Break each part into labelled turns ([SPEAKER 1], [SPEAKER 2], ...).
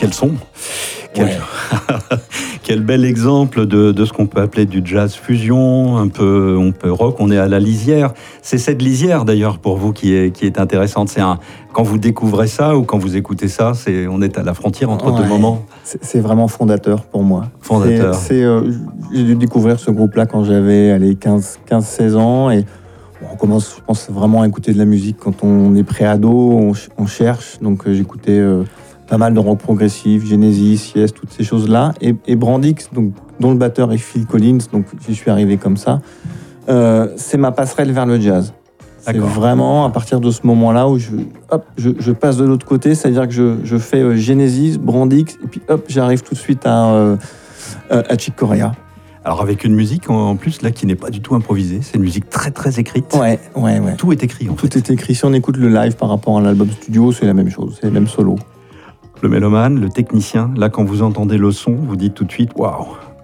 [SPEAKER 1] quel son! Quel bel exemple de ce qu'on peut appeler du jazz fusion, un peu rock. On est à la lisière. C'est cette lisière d'ailleurs pour vous qui est intéressante. Quand vous découvrez ça ou quand vous écoutez ça, on est à la frontière entre deux moments.
[SPEAKER 2] C'est vraiment fondateur pour moi.
[SPEAKER 1] Fondateur.
[SPEAKER 2] J'ai dû découvrir ce groupe-là quand j'avais 15-16 ans et on commence, je pense, vraiment à écouter de la musique quand on est pré-ado, on cherche. Donc j'écoutais pas mal de rock progressif, Genesis, Yes, toutes ces choses-là. Et Brandix, donc, dont le batteur est Phil Collins, donc j'y suis arrivé comme ça. C'est ma passerelle vers le jazz. C'est vraiment à partir de ce moment-là où je passe de l'autre côté, c'est-à-dire que je fais Genesis, Brandix, et puis j'arrive tout de suite à Chick Corea.
[SPEAKER 1] Alors avec une musique en plus là qui n'est pas du tout improvisée, c'est une musique très très écrite.
[SPEAKER 2] Ouais.
[SPEAKER 1] Tout est écrit en fait.
[SPEAKER 2] Tout est écrit. Si on écoute le live par rapport à l'album studio, c'est la même chose, c'est les mêmes solos.
[SPEAKER 1] Le mélomane, le technicien, là quand vous entendez le son, vous dites tout de suite waouh.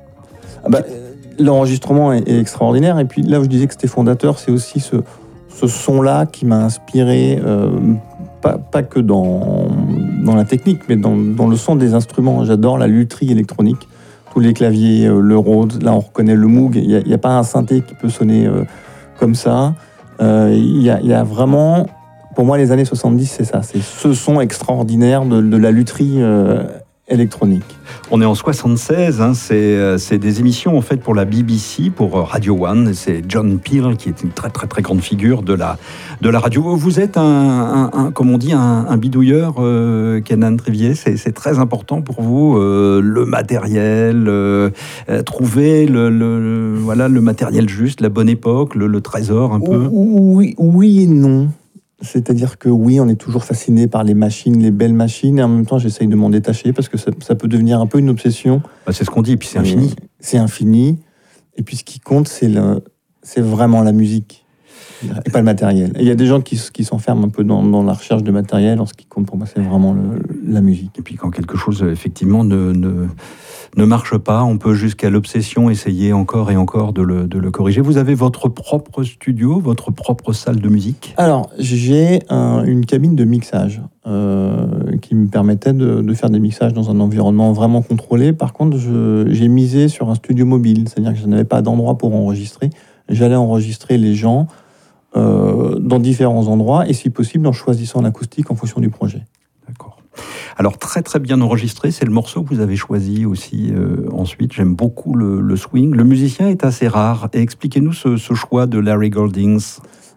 [SPEAKER 2] L'enregistrement est extraordinaire et puis là où je disais que c'était fondateur, c'est aussi ce son-là qui m'a inspiré, pas que dans la technique, mais dans le son des instruments. J'adore la lutherie électronique, tous les claviers, le Rhodes, là on reconnaît le Moog, il n'y a pas un synthé qui peut sonner comme ça. Il y a vraiment, pour moi les années 70, c'est ça, c'est ce son extraordinaire de la lutherie électronique.
[SPEAKER 1] On est en 76, c'est des émissions en fait pour la BBC, pour Radio One. C'est John Peel qui est une très très très grande figure de la radio. Vous êtes comme on dit, un bidouilleur, Kenan Trivier. C'est très important pour vous, le matériel, trouver le matériel juste, la bonne époque, le trésor un peu.
[SPEAKER 2] Oui et non. C'est-à-dire que oui, on est toujours fasciné par les machines, les belles machines, et en même temps, j'essaye de m'en détacher parce que ça peut devenir un peu une obsession.
[SPEAKER 1] C'est ce qu'on dit, et puis c'est infini.
[SPEAKER 2] C'est infini. Et puis ce qui compte, c'est vraiment la musique, et pas le matériel. Et il y a des gens qui s'enferment un peu dans la recherche de matériel. Alors, ce qui compte pour moi, c'est vraiment la musique.
[SPEAKER 1] Et puis quand quelque chose, effectivement, ne marche pas, on peut jusqu'à l'obsession essayer encore et encore de le corriger. Vous avez votre propre studio, votre propre salle de musique? Alors,
[SPEAKER 2] j'ai une cabine de mixage qui me permettait de faire des mixages dans un environnement vraiment contrôlé. Par contre, j'ai misé sur un studio mobile, c'est-à-dire que je n'avais pas d'endroit pour enregistrer. J'allais enregistrer les gens dans différents endroits et si possible en choisissant l'acoustique en fonction du projet.
[SPEAKER 1] D'accord. Alors très très bien enregistré, c'est le morceau que vous avez choisi aussi ensuite. J'aime beaucoup le swing. Le musicien est assez rare. Et expliquez-nous ce choix de Larry Goldings.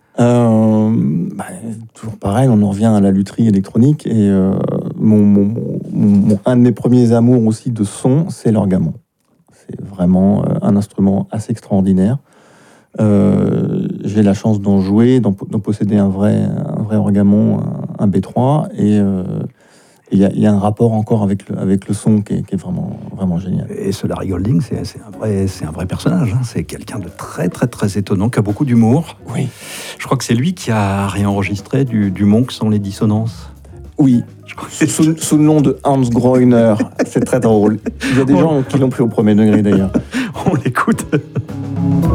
[SPEAKER 2] Toujours pareil, on en revient à la lutherie électronique et un de mes premiers amours aussi de son, c'est l'orgamon. C'est vraiment un instrument assez extraordinaire. J'ai la chance d'en jouer, d'en posséder un vrai orgamon, un B3 et il y a un rapport encore avec le son qui est vraiment, vraiment génial.
[SPEAKER 1] Et ce Larry Golding, c'est un vrai personnage. C'est quelqu'un de très, très, très étonnant, qui a beaucoup d'humour.
[SPEAKER 2] Oui.
[SPEAKER 1] Je crois que c'est lui qui a réenregistré du Monk sans les dissonances.
[SPEAKER 2] Oui, sous le nom de Hans Groener. C'est très drôle. Il y a des gens qui l'ont pris au premier degré, d'ailleurs.
[SPEAKER 1] On l'écoute.